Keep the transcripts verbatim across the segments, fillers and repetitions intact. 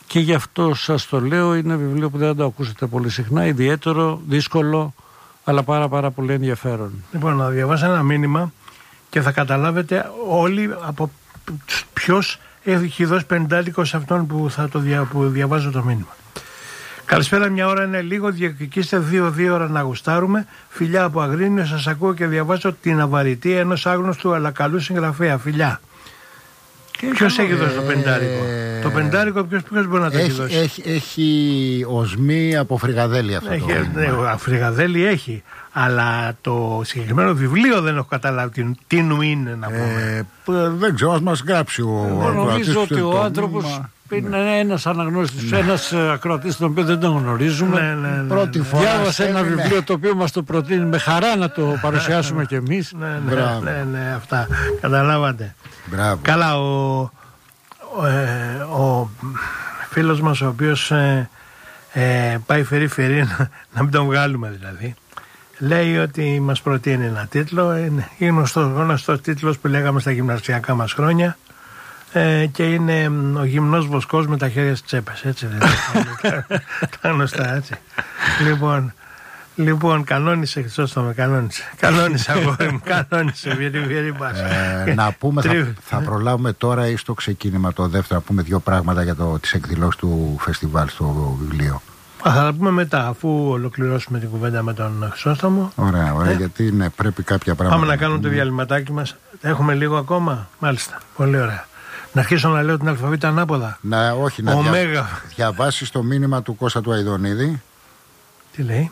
και γι' αυτό σας το λέω, είναι βιβλίο που δεν θα το ακούσετε πολύ συχνά, ιδιαίτερο, δύσκολο, αλλά πάρα πάρα πολύ ενδιαφέρον. Λοιπόν, να διαβάσω ένα μήνυμα και θα καταλάβετε όλοι από ποιος έχει δώσει πεντάδικο σε αυτόν που θα το δια, που διαβάζω το μήνυμα. Καλησπέρα, μια ώρα είναι λίγο, διεκδικήστε δύο δύο ώρα να γουστάρουμε. Φιλιά από Αγρίνιο, σας ακούω και διαβάζω την αβαριτή ενός άγνωστου αλλά καλού συγγραφέα. Φιλιά. Ποιος έχει δώσει το πεντάρικο? Ε... Το πεντάρικο ποιος, ποιος μπορεί να το έχει, έχει δώσει? Έχει, έχει οσμή από Φρυγαδέλη αυτό. Έχει, το ναι, Φρυγαδέλη έχει. Αλλά το συγκεκριμένο βιβλίο δεν έχω καταλάβει τι, τι νου είναι να πούμε. Ε, δεν ξέρω, ας μας γράψει ο Εγώ νομίζω ότι ο άνθρωπος είναι ναι. ένας αναγνώστης, ναι. ένας ακροατής τον οποίο δεν τον γνωρίζουμε. Ναι, ναι, ναι, Πρώτη ναι, φορά διάβασε ένα ναι. βιβλίο το οποίο μας το προτείνει, με χαρά να το παρουσιάσουμε κι εμείς. Ναι, ναι, ναι, ναι, αυτά καταλάβατε. Μπράβο. Καλά, ο, ο, ε, ο φίλος μας ο οποίος ε, ε, πάει φερί φερί να, να μην τον βγάλουμε δηλαδή, λέει ότι μας προτείνει ένα τίτλο, είναι γνωστός, γνωστός τίτλος που λέγαμε στα γυμναστιακά μας χρόνια, ε, και είναι ο γυμνός βοσκός με τα χέρια στις τσέπες, έτσι δεν είναι? Τα γνωστά, έτσι. Λοιπόν, λοιπόν, κανόνισε, Χρυσόστο με κανόνισε. Κανόνισε, αγόρι μου, κανόνισε, βιερή, βιερή μπάση. Ε, να πούμε, θα, θα προλάβουμε τώρα ή στο ξεκίνημα το δεύτερο, να πούμε δύο πράγματα για το, τις εκδηλώσεις του φεστιβάλ στο βιβλίο. Α, θα τα πούμε μετά, αφού ολοκληρώσουμε την κουβέντα με τον Χρυσόστομο. Ωραία, ωραία, ε? γιατί ναι, πρέπει κάποια πράγματα. Πάμε να κάνουμε το διαλυματάκι μας. Έχουμε λίγο ακόμα, μάλιστα, πολύ ωραία. Να αρχίσω να λέω την αλφαβήτα ανάποδα. Να, όχι, να δια... διαβάσεις το μήνυμα του Κώστα του Αηδονίδη. Τι λέει?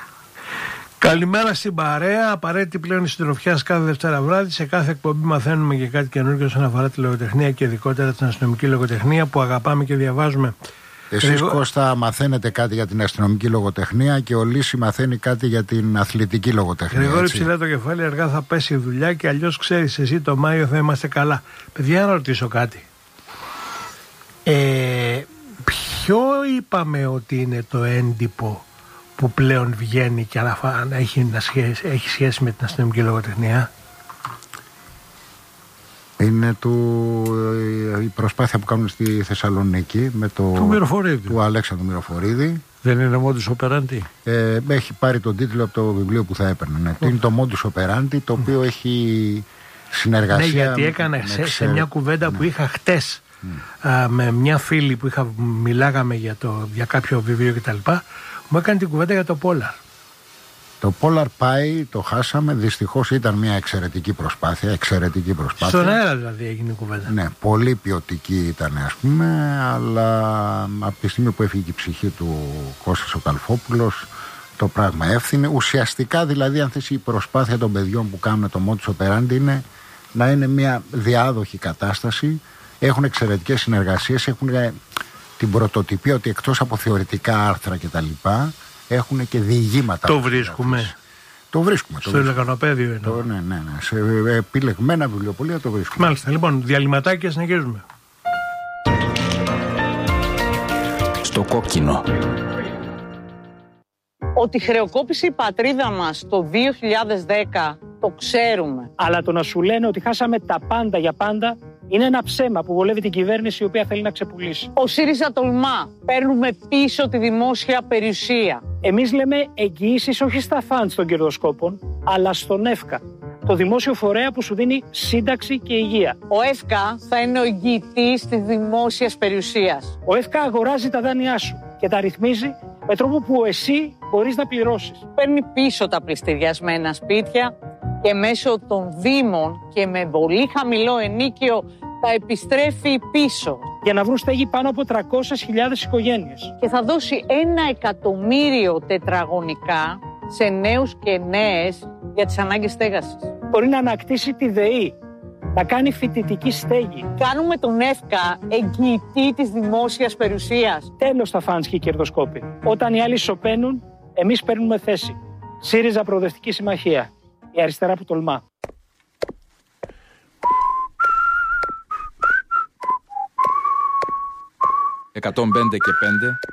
Καλημέρα στην παρέα. Απαραίτητη πλέον η συντροφιά κάθε Δευτέρα βράδυ. Σε κάθε εκπομπή μαθαίνουμε και κάτι καινούργιο όσον αφορά τη λογοτεχνία και ειδικότερα την αστυνομική λογοτεχνία που αγαπάμε και διαβάζουμε. Εσείς, Ριγο... Κώστα, μαθαίνετε κάτι για την αστυνομική λογοτεχνία και ο Λύση μαθαίνει κάτι για την αθλητική λογοτεχνία. Γρηγόρη, ψηλά το κεφάλι, αργά θα πέσει η δουλειά και αλλιώς ξέρεις εσύ το Μάιο θα είμαστε καλά. Παιδιά, να ρωτήσω κάτι. Ε, ποιο είπαμε ότι είναι το έντυπο που πλέον βγαίνει και αν έχει, σχέση, έχει σχέση με την αστυνομική λογοτεχνία? Είναι του, η προσπάθεια που κάνουν στη Θεσσαλονίκη με το του, Μυροφορίδη. του Αλέξανδρου Μυροφορίδη. Δεν είναι modus operandi? Ε, έχει πάρει τον τίτλο από το βιβλίο που θα έπαιρνε. Ναι. Oh. Είναι το modus operandi, το οποίο mm. έχει συνεργασία. Ναι, γιατί έκανε σε, σε μια κουβέντα ναι. που είχα χτες mm. α, με μια φίλη που είχα, μιλάγαμε για, το, για κάποιο βιβλίο κτλ. Μου έκανε την κουβέντα για το Polar. Το Polar πάει, το χάσαμε. Δυστυχώς ήταν μια εξαιρετική προσπάθεια. Εξαιρετική προσπάθεια. Στον αέρα δηλαδή έγινε η κουβέντα. Ναι, πολύ ποιοτική ήταν, ας πούμε, αλλά από τη στιγμή που έφυγε η ψυχή του Κώστας ο Καλφόπουλος, το πράγμα έφθινε. Ουσιαστικά δηλαδή, αν θες, η προσπάθεια των παιδιών που κάνουν το modus operandi είναι να είναι μια διάδοχη κατάσταση. Έχουν εξαιρετικές συνεργασίες, έχουν την πρωτοτυπία ότι εκτός από θεωρητικά άρθρα κτλ. Έχουν και διηγήματα. Το βρίσκουμε. Το βρίσκουμε. Στο Ηλεκανοπέδιο είναι. Το, ναι, ναι, ναι. Σε επιλεγμένα βιβλιοπωλεία το βρίσκουμε. Μάλιστα. Λοιπόν, διαλυματάκι και συνεχίζουμε. Στο κόκκινο. Ότι χρεοκόπησε η πατρίδα μας το δύο χιλιάδες δέκα το ξέρουμε. Αλλά το να σου λένε ότι χάσαμε τα πάντα για πάντα είναι ένα ψέμα που βολεύει την κυβέρνηση η οποία θέλει να ξεπουλήσει. Ο ΣΥΡΙΖΑ τολμά. Παίρνουμε πίσω τη δημόσια περιουσία. Εμείς λέμε εγγυήσεις όχι στα φαντς των κερδοσκόπων, αλλά στον ΕΦΚΑ, το δημόσιο φορέα που σου δίνει σύνταξη και υγεία. Ο ΕΦΚΑ θα είναι ο εγγυητής της δημόσιας περιουσίας. Ο ΕΦΚΑ αγοράζει τα δάνειά σου και τα ρυθμίζει με τρόπο που εσύ μπορείς να πληρώσεις. Παίρνει πίσω τα πληστηριασμένα σπίτια και μέσω των δήμων και με πολύ χαμηλό ενίκιο τα επιστρέφει πίσω. Για να βρουν στέγη πάνω από τριακόσιες χιλιάδες οικογένειες. Και θα δώσει ένα εκατομμύριο τετραγωνικά σε νέους και νέες για τις ανάγκες στέγασης. Μπορεί να ανακτήσει τη ΔΕΗ, να κάνει φοιτητική στέγη. Κάνουμε τον ΕΦΚΑ εγγυητή της δημόσιας περιουσίας. Τέλος τα φαντς και οι κερδοσκόποι. Όταν οι άλλοι σωπαίνουν, εμείς παίρνουμε θέση. ΣΥΡΙΖΑ Προοδευτική Συμμαχία. Η αριστερά που τολμά. εκατόν πέντε και πέντε